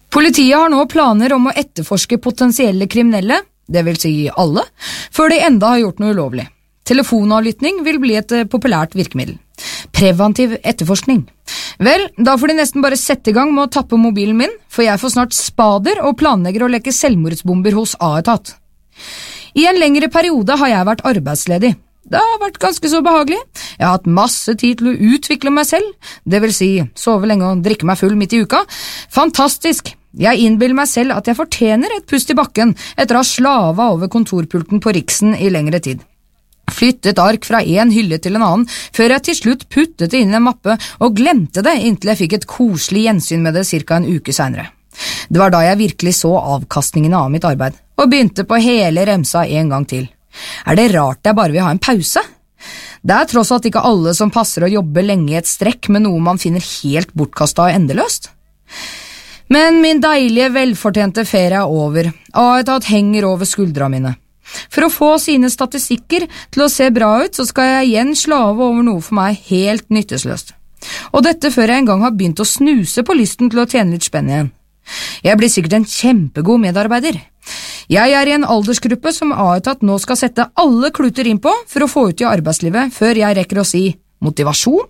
Politiet har nå planer om å etterforske potensielle kriminelle, det vil si alle, før de enda har gjort noe ulovlig. Telefonavlytting vil bli et populært virkemiddel. Preventiv etterforskning. Vel, da får de nesten bare sette i gang med å tappe mobilen min, for jeg får snart spader og planlegger å leke selvmordsbomber hos A-etat. I en lengre periode har jeg vært arbeidsledig. Det har vært ganske så behagelig. Jeg har hatt masse tid til å utvikle meg selv, det vil si sove lenge og drikke meg full midt i uka. Fantastisk! Jeg innbiller meg selv at jeg fortjener et pust i bakken etter å ha slava over kontorpulten på Riksen i lengre tid. Flyttet ark fra en hylle til en annen, før jeg til slutt puttet det inn i en mappe og glemte det inntil jeg fikk et koselig gjensyn med det cirka en uke senere. Det var da jeg virkelig så avkastningene av mitt arbeid, og begynte på hele remsa en gang til. Er det rart jeg bare vil ha en pause? Det er tross alt ikke alle som passer å jobbe lenge i et strekk med noe man finner helt bortkastet og endeløst. Men min deilige, velfortjente ferie er over, A-etat henger over skuldra mine. For å få sine statistikker til å se bra ut, så skal jeg igjen slave over noe for meg helt nyttesløst. Og dette før jeg en gang har begynt å snuse på lysten til å tjene litt spenn igjen. Jeg blir sikkert en kjempegod medarbeider. Jeg er i en aldersgruppe som A-etat nå skal sette alle kluter inn på for å få ut i arbeidslivet før jeg rekker å si motivasjon.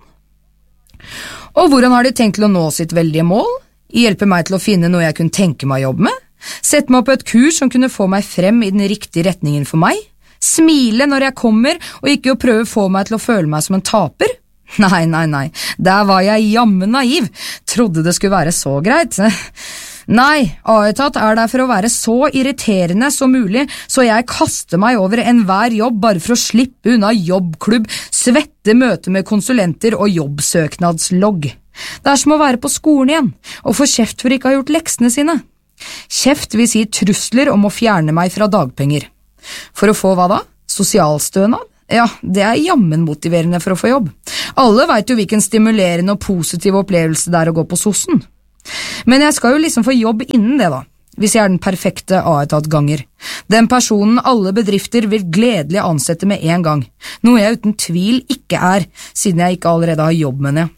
Og hvordan har de tenkt til å nå sitt veldige mål? Hjelpe meg til å finne noe jeg kunne tenke meg å jobbe med? Sette meg på et kurs som kunne få meg frem i den riktige retningen for meg? Smile når jeg kommer, og ikke å prøve å få meg til å føle meg som en taper? Nei, der var jeg jammen naiv, trodde det skulle være så greit. Nei, A-etat er der for å være så irriterende som mulig, så jeg kaster meg over enhver jobb bare for å slippe unna jobbklubb, svette møte med konsulenter og jobbsøknadslogg. Det er som å være på skolen igjen, og få kjeft for ikke å ha gjort leksene sine. Kjeft vil si trusler om å fjerne meg fra dagpenger. For å få hva da? Sosialstønad? Ja, det er jammen motiverende for å få jobb. Alle vet jo hvilken stimulerende og positiv opplevelse det er å gå på sossen. Men jeg skal jo liksom få jobb innen det da, hvis jeg er den perfekte A-etat-ganger. Den personen alle bedrifter vil gledelig ansette med en gang, noe jeg uten tvil ikke er, siden jeg ikke allerede har jobb med det.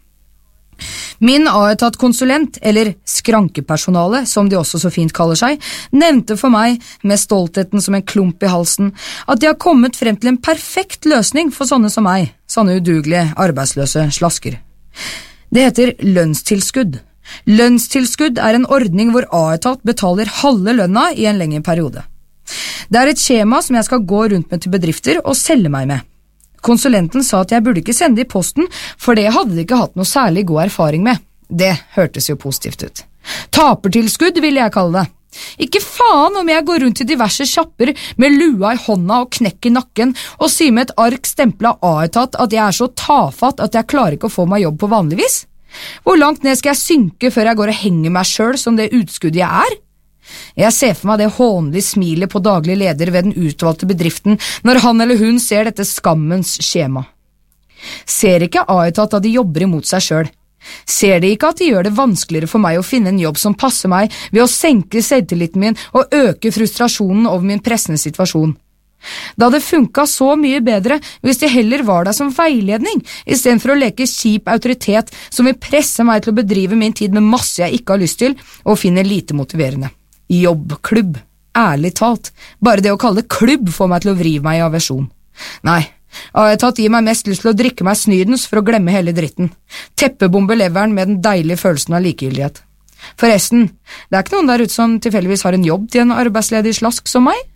Min A-etat-konsulent, eller skrankepersonale, som de også så fint kaller seg, nevnte for meg, med stoltheten som en klump i halsen, at de har kommet frem til en perfekt løsning for sånne som meg, sånne udugelige, arbeidsløse slasker. Det heter lønnstilskudd. Lønnstilskudd er en ordning hvor A-etat betaler halve lønna i en lengre periode. Det er et skjema som jeg skal gå rundt med til bedrifter og selge meg med. Konsulenten sa at jeg burde ikke sende det i posten, for det hadde de ikke hatt noe særlig god erfaring med. Det hørtes jo positivt ut. Tapertilskudd ville jeg kalle det. Ikke faen om jeg går rundt i diverse kjapper med lua i hånda og knekk i nakken og sier med et ark stemplet A-etat at jeg er så tafatt at jeg klarer ikke å få meg jobb på vanlig vis. Hvor langt ned skal jeg synke før jeg går og henger meg selv som det utskuddet jeg er? Jeg ser for meg det hånlige smilet på daglig leder ved den utvalgte bedriften når han eller hun ser dette skammens skjema. Ser ikke A-etat at de jobber imot seg selv? Ser de ikke at de gjør det vanskeligere for meg å finne en jobb som passer meg ved å senke selvtilliten min og øke frustrasjonen over min pressende situasjon? Da det funket så mye bedre hvis de heller var der som veiledning, i stedet for å leke kjip autoritet som vil presse meg til å bedrive min tid med masse jeg ikke har lyst til og finner lite motiverende. Jobbklubb, ærlig talt, bare det å kalle det klubb får meg til å vrive meg i aversjon. Nei, A-etat gir meg mest lyst til å drikke meg snydens for å glemme hele dritten. Teppebombe leveren med den deilige følelsen av likegyldighet. Forresten, det er ikke noen der ute som tilfeldigvis har en jobb til en arbeidsledig slask som meg.